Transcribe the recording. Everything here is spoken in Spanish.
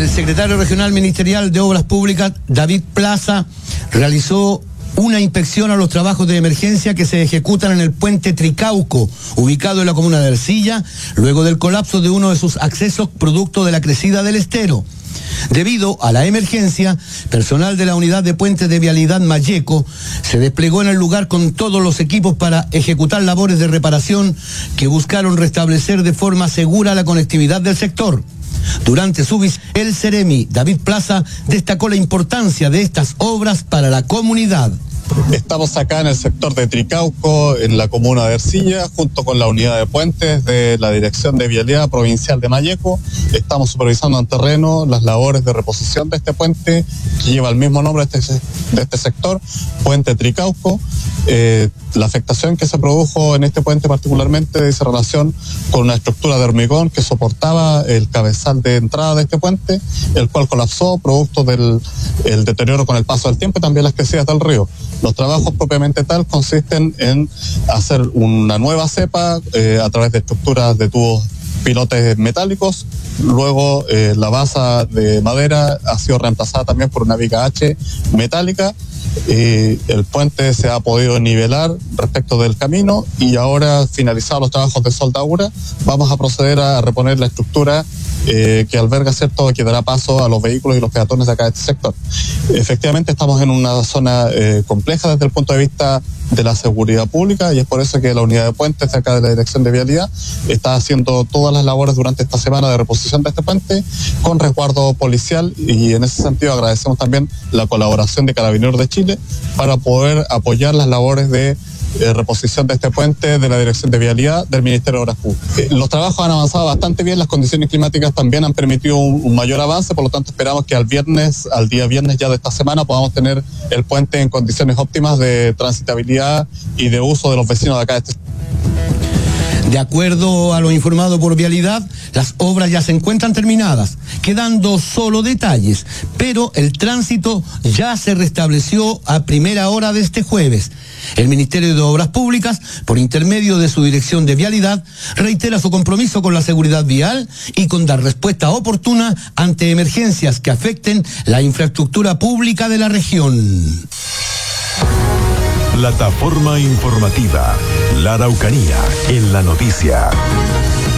El secretario regional ministerial de Obras Públicas, David Plaza, realizó una inspección a los trabajos de emergencia que se ejecutan en el puente Tricauco, ubicado en la comuna de Ercilla, luego del colapso de uno de sus accesos producto de la crecida del estero. Debido a la emergencia, personal de la unidad de puentes de vialidad Malleco se desplegó en el lugar con todos los equipos para ejecutar labores de reparación que buscaron restablecer de forma segura la conectividad del sector. Durante su visita, el Ceremi David Plaza destacó la importancia de estas obras para la comunidad. Estamos acá en el sector de Tricauco, en la comuna de Ercilla, junto con la unidad de puentes de la Dirección de Vialidad Provincial de Malleco. Estamos supervisando en terreno las labores de reposición de este puente, que lleva el mismo nombre de este sector, Puente Tricauco. La afectación que se produjo en este puente particularmente dice relación con una estructura de hormigón que soportaba el cabezal de entrada de este puente, el cual colapsó producto del deterioro con el paso del tiempo y también las crecidas del río. Los trabajos propiamente tal consisten en hacer una nueva cepa a través de estructuras de tubos pilotes metálicos. Luego la base de madera ha sido reemplazada también por una viga H metálica. El puente se ha podido nivelar respecto del camino y ahora, finalizados los trabajos de soldadura, vamos a proceder a reponer la estructura que alberga, ¿cierto?, que dará paso a los vehículos y los peatones de acá de este sector. Efectivamente estamos en una zona compleja desde el punto de vista de la seguridad pública y es por eso que la unidad de puentes de acá de la Dirección de Vialidad está haciendo todas las labores durante esta semana de reposición de este puente con resguardo policial, y en ese sentido agradecemos también la colaboración de Carabineros de Chile para poder apoyar las labores de reposición de este puente de la Dirección de Vialidad del Ministerio de Obras Públicas. Los trabajos han avanzado bastante bien, las condiciones climáticas también han permitido un mayor avance, por lo tanto esperamos que al día viernes ya de esta semana podamos tener el puente en condiciones óptimas de transitabilidad y de uso de los vecinos de acá de este. De acuerdo a lo informado por Vialidad, las obras ya se encuentran terminadas, quedando solo detalles, pero el tránsito ya se restableció a primera hora de este jueves. El Ministerio de Obras Públicas, por intermedio de su Dirección de Vialidad, reitera su compromiso con la seguridad vial y con dar respuesta oportuna ante emergencias que afecten la infraestructura pública de la región. Plataforma informativa, La Araucanía en la noticia.